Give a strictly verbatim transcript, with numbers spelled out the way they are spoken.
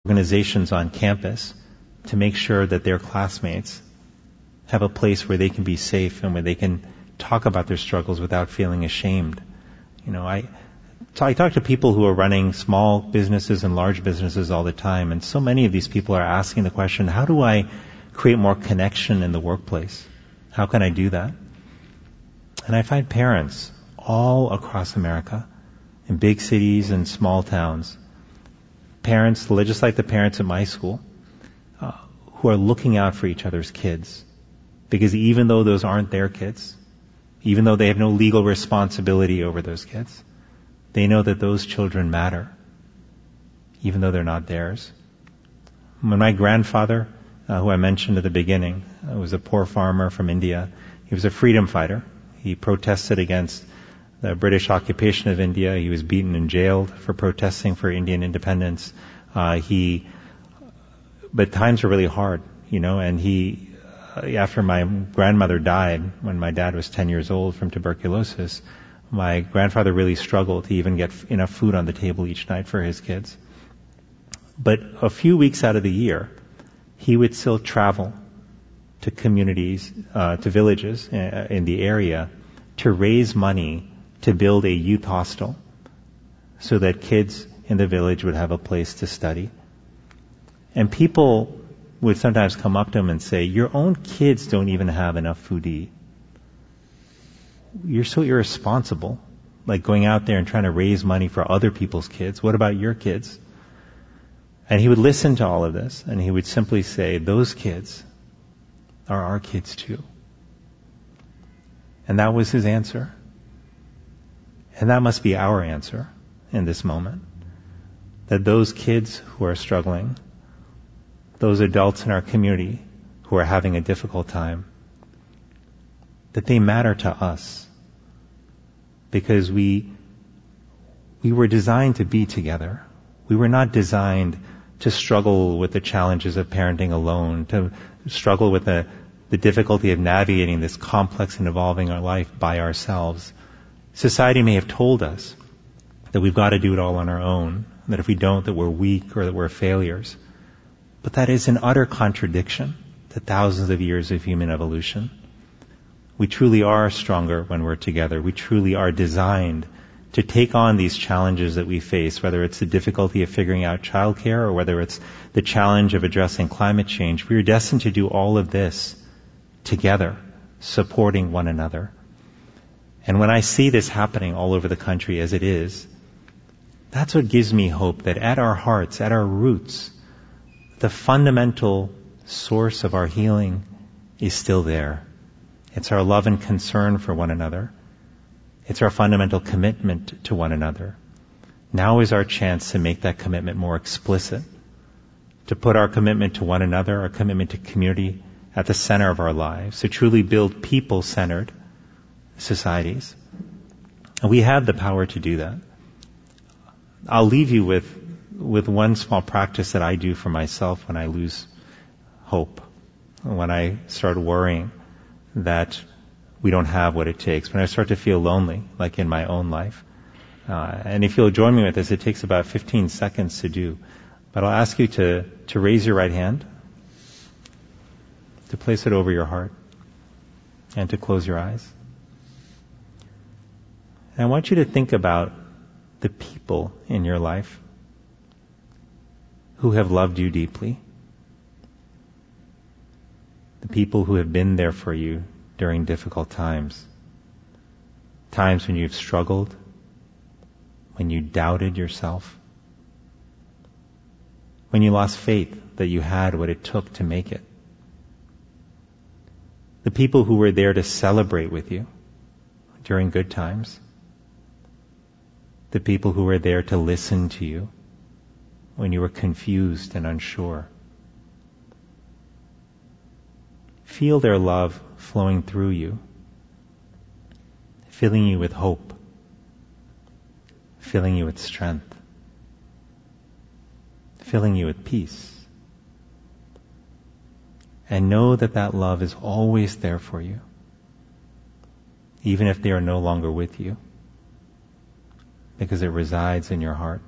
organizations on campus to make sure that their classmates have a place where they can be safe and where they can talk about their struggles without feeling ashamed. You know, I, so I talk to people who are running small businesses and large businesses all the time, and so many of these people are asking the question, how do I create more connection in the workplace? How can I do that? And I find parents all across America, in big cities and small towns, parents, just like the parents at my school, uh, who are looking out for each other's kids. Because even though those aren't their kids, even though they have no legal responsibility over those kids, they know that those children matter, even though they're not theirs. When my grandfather, uh, who I mentioned at the beginning, uh, was a poor farmer from India, he was a freedom fighter. He protested against the British occupation of India. He was beaten and jailed for protesting for Indian independence. Uh, he, but times were really hard, you know, and he, uh, after my grandmother died, when my dad was ten years old from tuberculosis, my grandfather really struggled to even get enough food on the table each night for his kids. But a few weeks out of the year, he would still travel to communities, uh, to villages in the area to raise money to build a youth hostel so that kids in the village would have a place to study. And people would sometimes come up to him and say, your own kids don't even have enough food to eat. You're so irresponsible, like going out there and trying to raise money for other people's kids. What about your kids? And he would listen to all of this, and he would simply say, those kids are our kids too. And that was his answer. And that must be our answer in this moment. That those kids who are struggling, those adults in our community who are having a difficult time, that they matter to us. Because we, we were designed to be together. We were not designed to struggle with the challenges of parenting alone, to struggle with the, the difficulty of navigating this complex and evolving our life by ourselves. Society may have told us that we've got to do it all on our own, that if we don't, that we're weak or that we're failures. But that is an utter contradiction to thousands of years of human evolution. We truly are stronger when we're together. We truly are designed to take on these challenges that we face, whether it's the difficulty of figuring out childcare or whether it's the challenge of addressing climate change. We are destined to do all of this together, supporting one another. And when I see this happening all over the country as it is, that's what gives me hope that at our hearts, at our roots, the fundamental source of our healing is still there. It's our love and concern for one another. It's our fundamental commitment to one another. Now is our chance to make that commitment more explicit, to put our commitment to one another, our commitment to community at the center of our lives, to truly build people-centered societies. And we have the power to do that. I'll leave you with, with one small practice that I do for myself when I lose hope, when I start worrying that we don't have what it takes, when I start to feel lonely, like in my own life. Uh, and if you'll join me with this, it takes about fifteen seconds to do. But I'll ask you to, to raise your right hand, to place it over your heart, and to close your eyes. And I want you to think about the people in your life who have loved you deeply, the people who have been there for you during difficult times, times when you've struggled, when you doubted yourself, when you lost faith that you had what it took to make it. The people who were there to celebrate with you during good times. The people who were there to listen to you when you were confused and unsure. Feel their love flowing through you, filling you with hope, filling you with strength, filling you with peace. And know that that love is always there for you, even if they are no longer with you, because it resides in your heart.